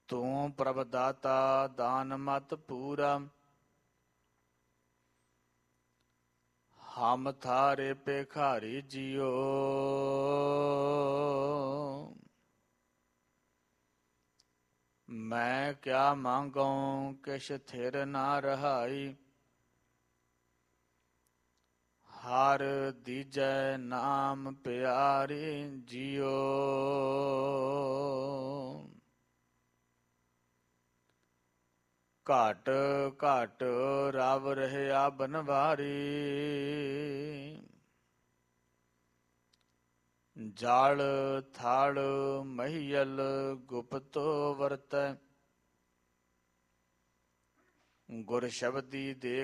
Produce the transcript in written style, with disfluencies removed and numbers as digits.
ਤੂੰ ਪ੍ਰਭ ਦਾਤਾ ਦਾਨ ਮਤ ਪੂਰਾ, ਹਮ ਥਾਰੇ ਭਿਖਾਰੀ ਜੀਓ। ਮੈਂ ਕਿਆ ਮੰਗਉ ਕਿਛ ਥਿਰ ਨਾ ਰਹਾਈ, ਹਰ ਦੀਜੈ ਨਾਮ ਪਿਆਰੀ ਜੀਓ। ਘਾਟ ਘਾਟ ਰਵ ਰਹਿਆ ਬਨਵਾਰੀ, ਜਲ ਥਲ ਮਹੀਲ ਗੁਪਤੋ ਵਰਤੈ। ਗੁਰ ਸ਼ਬਦੀ ਦੇਖ